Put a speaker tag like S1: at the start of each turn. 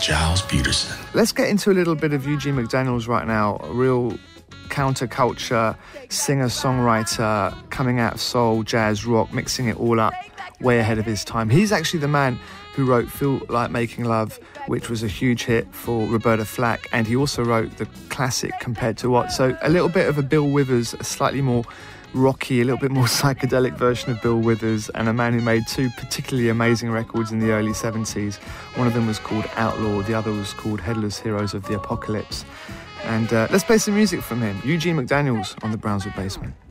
S1: Giles Peterson.
S2: Let's get into a little bit of Eugene McDaniels right now, a real counterculture singer-songwriter coming out of soul, jazz, rock, mixing it all up way ahead of his time. He's actually the man who wrote Feel Like Making Love, which was a huge hit for Roberta Flack, and he also wrote the classic Compared to What. So a little bit of a Bill Withers, a slightly more rocky, a little bit more psychedelic version of Bill Withers, and a man who made two particularly amazing records in the early 70s. One of them was called Outlaw, the other was called Headless Heroes of the Apocalypse. And let's play some music from him. Eugene McDaniels on the Brownswood Basement.